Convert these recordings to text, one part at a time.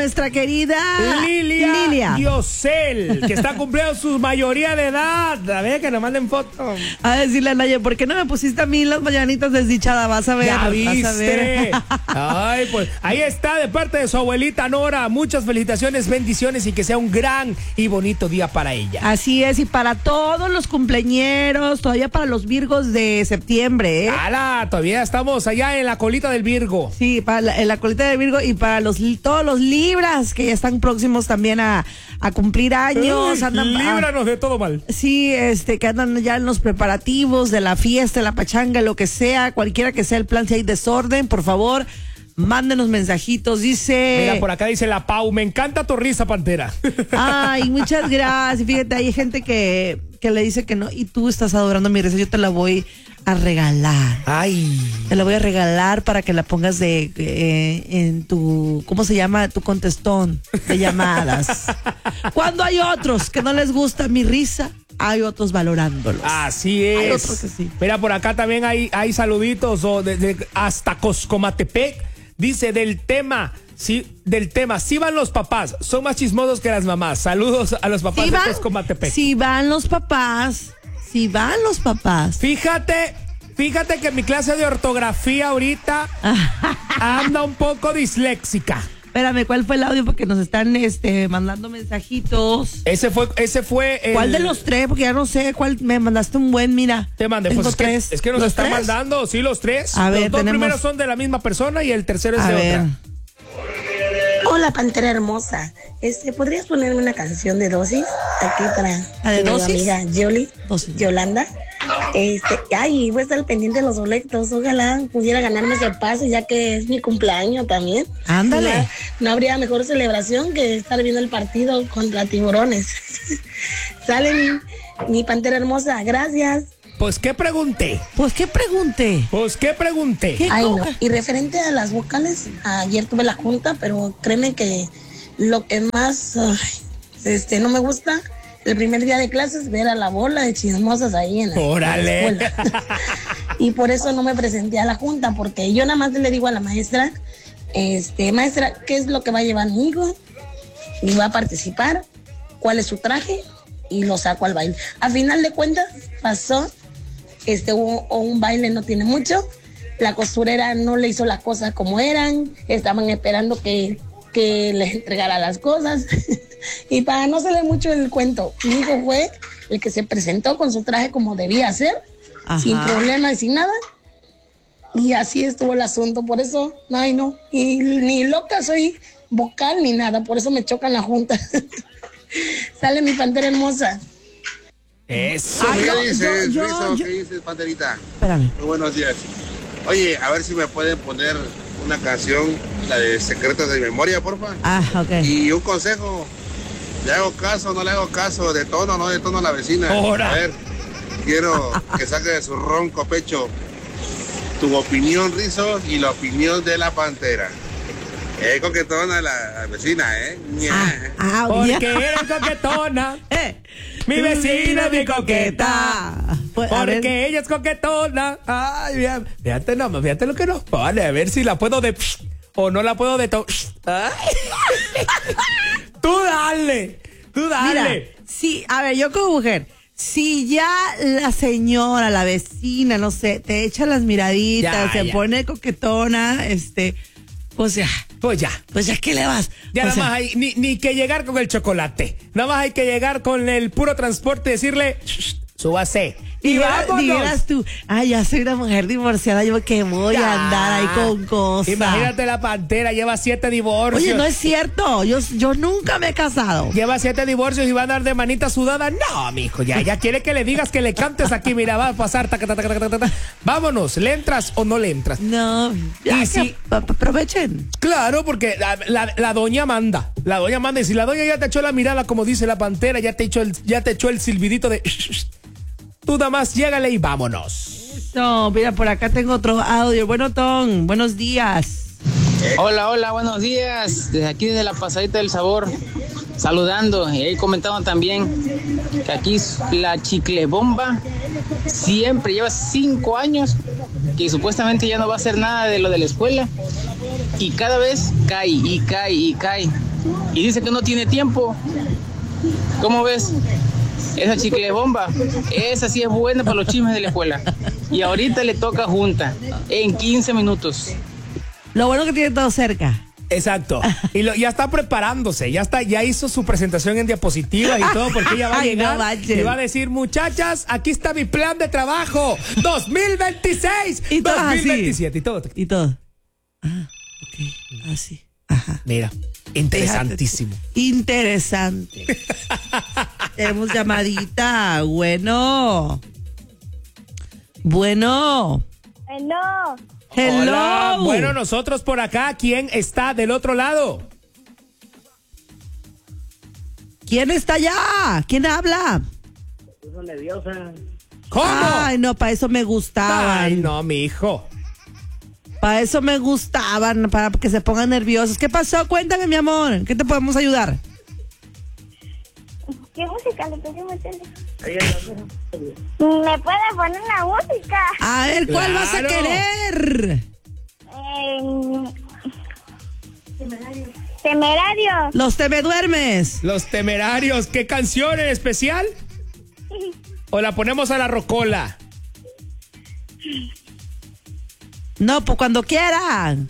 nuestra querida Lilia Yosel, que está cumpliendo su mayoría de edad. A ver, que nos manden fotos. A decirle a Naye, ¿por qué no me pusiste a mí las mañanitas desdichada? Vas a ver. Ya viste. Vas a ver. Ay, pues ahí está, de parte de su abuelita Nora. Muchas felicitaciones, bendiciones y que sea un gran y bonito día para ella. Así es, y para todos los cumpleañeros, todavía para los Virgos de septiembre, ¿eh? ¡Hala! Todavía estamos allá en la colita del Virgo. Sí, en la colita de Virgo y para todos los Libras que ya están próximos también a cumplir años. Líbranos de todo mal. Sí, que andan ya en los preparativos de la fiesta, la pachanga, lo que sea, cualquiera que sea el plan, si hay desorden, por favor, mándenos mensajitos. Dice... Mira, por acá dice la Pau, me encanta tu risa, Pantera. Ay, muchas gracias. Fíjate, hay gente que le dice que no, y tú estás adorando mi risa, yo te la voy a regalar. Ay. Te la voy a regalar para que la pongas en tu, ¿cómo se llama? Tu contestón de llamadas. Cuando hay otros que no les gusta mi risa, hay otros valorándolos. Así es. Hay otros que sí. Mira, por acá también hay saluditos hasta Coscomatepec. Dice del tema, sí van los papás, son más chismosos que las mamás. Saludos a los papás de Coscomatepec. Sí van los papás. Fíjate que mi clase de ortografía ahorita anda un poco disléxica. Espérame, ¿cuál fue el audio? Porque nos están mandando mensajitos. Ese fue el... ¿Cuál de los tres? Porque ya no sé cuál. Me mandaste un buen, mira. Te mandé, pues es que nos están mandando, sí, los tres. A ver, los dos primeros son de la misma persona y el tercero es de otra. Hola, Pantera hermosa. ¿Podrías ponerme una canción de Dosis? Aquí para mi amiga Yolanda. Voy a estar pendiente de los boletos. Ojalá pudiera ganarme ese pase, ya que es mi cumpleaños también. Ándale. No habría mejor celebración que estar viendo el partido contra Tiburones. Sale mi Pantera hermosa. Gracias. Pues qué pregunté. Ay, no. Y referente a las vocales, ayer tuve la junta, pero créeme que lo que más no me gusta el primer día de clases, ver a la bola de chismosas ahí en la escuela. Y por eso no me presenté a la junta, porque yo nada más le digo a la maestra, maestra, ¿qué es lo que va a llevar mi hijo? ¿Y va a participar? ¿Cuál es su traje? Y lo saco al baile. A final de cuentas, pasó. Hubo un baile, no tiene mucho. La costurera no le hizo las cosas como eran. Estaban esperando que les entregara las cosas. Y para no hacerle mucho el cuento, mi hijo fue el que se presentó con su traje como debía ser. Ajá. Sin problema y sin nada. Y así estuvo el asunto. Por eso, ay no. Y ni loca soy vocal ni nada. Por eso me chocan la junta. Sale mi Pantera hermosa. Eso. ¿Qué dices, Panterita? Espérame. Muy buenos días. Oye, a ver si me pueden poner una canción, la de Secretos de Memoria, porfa. Ok. Y un consejo, ¿le hago caso o no le hago caso? ¿De tono o no de tono a la vecina? Ahora. A ver, quiero que saque de su ronco pecho tu opinión, Rizzo, y la opinión de la Pantera. Coquetona la vecina, ¿eh? Porque eres coquetona. Mi vecina es mi coqueta. Porque ella es coquetona. Ay, fíjate lo que nos pone. A ver si la puedo o no la puedo de Tú dale. Mira, sí, a ver, yo como mujer, si ya la señora, la vecina, no sé, te echa las miraditas, se pone coquetona, pues ya, ¿qué le vas? Ya nada más hay, ni que llegar con el chocolate. Nada más hay que llegar con el puro transporte y decirle, súbase. Y digas tú, ya soy una mujer divorciada, yo que voy a andar ahí con cosas. Imagínate la Pantera, lleva 7 divorcios. Oye, no es cierto, yo nunca me he casado. Lleva 7 divorcios y va a andar de manita sudada. No, mijo, ya quiere que le digas que le cantes aquí, mira, va a pasar. Vámonos, ¿le entras o no le entras? No, ya aprovechen. Claro, porque la doña manda. La doña manda, y si la doña ya te echó la mirada, como dice la Pantera, ya te echó el silbidito de... Tú nada más llégale y vámonos. No, mira, por acá tengo otro audio. Bueno, Tom, buenos días. Hola, buenos días. Desde aquí, desde la Pasadita del Sabor, saludando. Y ahí comentaban también que aquí la chicle bomba siempre lleva 5 años que supuestamente ya no va a hacer nada de lo de la escuela. Y cada vez cae. y dice que no tiene tiempo. ¿Cómo ves? Esa chicle bomba, esa sí es buena para los chismes de la escuela. Y ahorita le toca junta, en 15 minutos. Lo bueno que tiene todo cerca. Exacto. Y ya está preparándose, ya hizo su presentación en diapositivas y todo, porque ella va a llegar y va a decir, muchachas, aquí está mi plan de trabajo 2026 y 2027 así. Y todo. Ah, ok. Así. Ajá. Mira, interesantísimo. Interesante. Tenemos llamadita. Bueno. Hello. Hola. Bueno, nosotros por acá. ¿Quién está del otro lado? ¿Quién está allá? ¿Quién habla? Puso nerviosa. ¿Cómo? Ay, no, para eso me gustaban. Ay, no, mi hijo. Para eso me gustaban, para que se pongan nerviosos. ¿Qué pasó? Cuéntame, mi amor. ¿Qué te podemos ayudar? ¿Qué música le pedimos meterle? ¿Me puede poner la música? A ver, ¿cuál vas a querer? Temerarios. Los Temeduermes. Los Temerarios. ¿Qué canción en especial? ¿O la ponemos a la rocola? No, pues cuando quieran.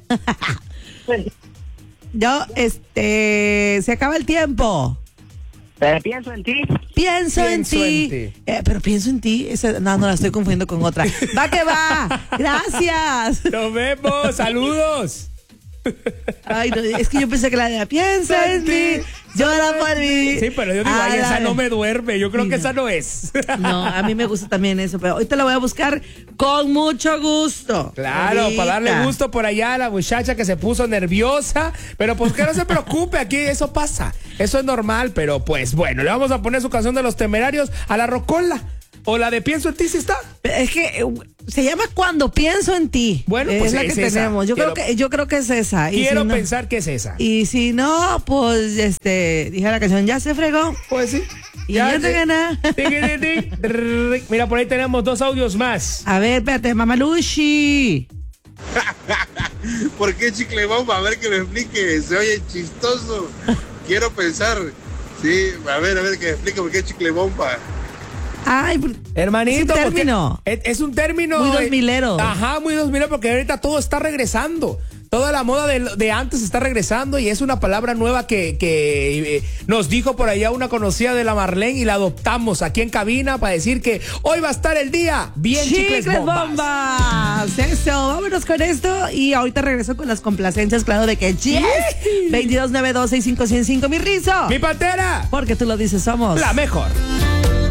Yo, se acaba el tiempo. Pero pienso en ti. Pienso en ti. Pero pienso en ti. No la estoy confundiendo con otra. Va que va. Gracias. Nos vemos. Saludos. Ay, no, es que yo pensé que la de piensa en ti, llora por mí. Sí, pero yo digo, ay, esa no me duerme. Yo creo que esa no es. No, a mí me gusta también eso, pero hoy te la voy a buscar con mucho gusto. Claro, ahorita. para darle gusto por allá a la muchacha que se puso nerviosa. Pero pues que no se preocupe, aquí eso pasa. Eso es normal, pero pues bueno, le vamos a poner su canción de Los Temerarios a la rocola. O la de Pienso en ti, ¿sí está? Es que se llama Cuando Pienso en Ti. Bueno, pues es la que tenemos. Yo creo que es esa. Quiero pensar que es esa. Y si no, pues dije la canción, ya se fregó. Pues sí. Y ya te gané. Mira, por ahí tenemos 2 audios más. A ver, espérate, Mamalushi. ¿Por qué chicle bomba? A ver que me explique. Se oye chistoso. Quiero pensar. Sí, a ver que me explique por qué chicle bomba. Ay, hermanito, es un término. Es un término muy 2000ero. Ajá, muy 2000ero, porque ahorita todo está regresando. Toda la moda de antes está regresando y es una palabra nueva que nos dijo por allá una conocida de la Marlene y la adoptamos aquí en cabina para decir que hoy va a estar el día bien chicles bombas. Eso, vámonos con esto y ahorita regreso con las complacencias, claro de que yes. 2292651005, mi Rizo. Mi Pantera. Porque tú lo dices, somos la mejor.